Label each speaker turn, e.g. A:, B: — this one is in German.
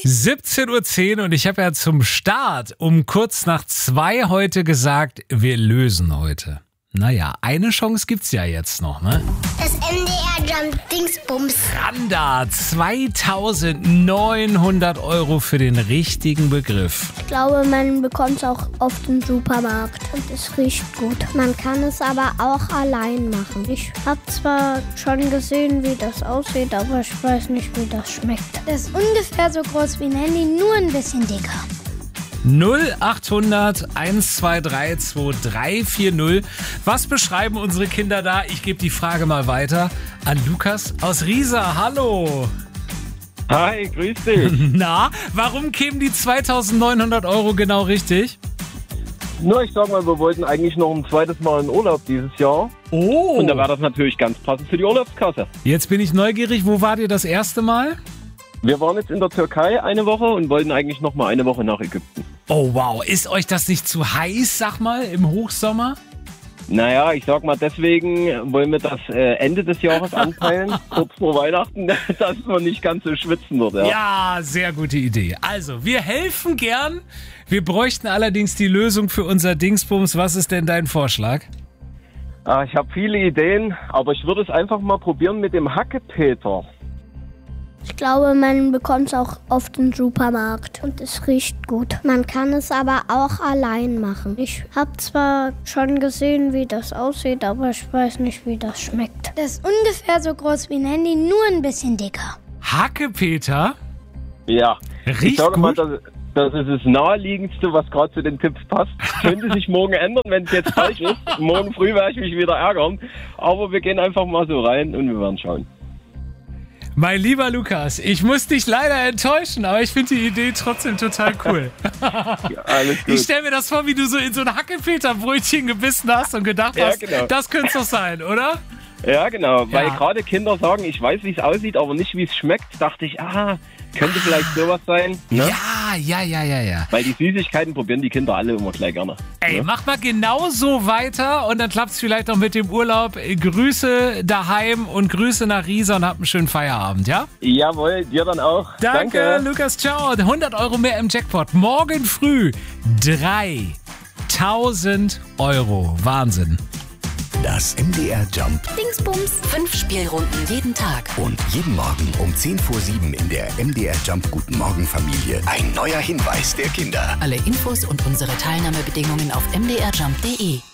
A: 17:10 Uhr und ich habe ja zum Start um kurz nach 2 heute gesagt, wir lösen heute. Naja, eine Chance gibt's ja jetzt noch, ne?
B: Das MDR Jump Dingsbums.
A: Randa, 2.900 € für den richtigen Begriff.
B: Ich glaube, man bekommt es auch auf dem Supermarkt und es riecht gut. Man kann es aber auch allein machen. Ich habe zwar schon gesehen, wie das aussieht, aber ich weiß nicht, wie das schmeckt.
C: Das ist ungefähr so groß wie ein Handy, nur ein bisschen dicker.
A: 0800 123 2340. Was beschreiben unsere Kinder da? Ich gebe die Frage mal weiter an Lukas aus Riesa. Hallo.
D: Hi, grüß dich.
A: Na, warum kämen die 2.900 € genau richtig?
D: Nur, ich sag mal, wir wollten eigentlich noch ein zweites Mal in Urlaub dieses Jahr.
A: Oh.
D: Und da war das natürlich ganz passend für die Urlaubskasse.
A: Jetzt bin ich neugierig. Wo wart ihr das erste Mal?
D: Wir waren jetzt in der Türkei eine Woche und wollten eigentlich noch mal eine Woche nach Ägypten.
A: Oh wow, ist euch das nicht zu heiß, sag mal, im Hochsommer?
D: Naja, ich sag mal, deswegen wollen wir das Ende des Jahres anpeilen, kurz vor Weihnachten, dass man nicht ganz so schwitzen wird. Ja.
A: Ja, sehr gute Idee. Also, wir helfen gern. Wir bräuchten allerdings die Lösung für unser Dingsbums. Was ist denn dein Vorschlag?
D: Ich habe viele Ideen, aber ich würde es einfach mal probieren mit dem Hackepeter.
B: Ich glaube, man bekommt es auch auf dem Supermarkt und es riecht gut. Man kann es aber auch allein machen. Ich habe zwar schon gesehen, wie das aussieht, aber ich weiß nicht, wie das schmeckt.
C: Das ist ungefähr so groß wie ein Handy, nur ein bisschen dicker.
A: Hackepeter?
D: Ja,
A: Riecht
D: ich sage mal,
A: gut?
D: das ist das Naheliegendste, was gerade zu den Tipps passt. Könnte sich morgen ändern, wenn es jetzt falsch ist. Morgen früh werde ich mich wieder ärgern. Aber wir gehen einfach mal so rein und wir werden schauen.
A: Mein lieber Lukas, ich muss dich leider enttäuschen, aber ich finde die Idee trotzdem total cool.
D: Ja, alles gut.
A: Ich stelle mir das vor, wie du so in so ein Hackepeter-Brötchen gebissen hast und gedacht hast,
D: genau.
A: Das könnte es doch sein, oder?
D: Ja, genau. Weil
A: Ja.
D: gerade Kinder sagen, ich weiß, wie es aussieht, aber nicht, wie es schmeckt, dachte ich, könnte vielleicht sowas sein. Ne?
A: Ja.
D: Weil die Süßigkeiten probieren die Kinder alle immer gleich gerne.
A: Ey,
D: Ne?
A: mach mal genau so weiter und dann klappt es vielleicht auch mit dem Urlaub. Grüße daheim und Grüße nach Riesa und habt einen schönen Feierabend, ja?
D: Jawohl, dir dann auch.
A: Danke. Lukas, ciao. 100 € mehr im Jackpot. Morgen früh 3.000 €. Wahnsinn.
E: Das MDR Jump
C: Dingsbums.
F: 5 Spielrunden jeden Tag.
E: und jeden Morgen um 10 vor 7 in der MDR Jump Guten Morgen Familie. Ein neuer Hinweis der Kinder.
F: Alle Infos und unsere Teilnahmebedingungen auf mdrjump.de.